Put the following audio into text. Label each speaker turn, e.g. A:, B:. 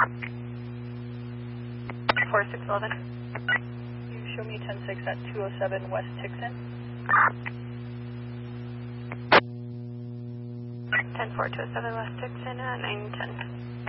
A: 4611. You show me 10-6 at 207 West Tixon.
B: 10-4, 207 West Tixon, 910.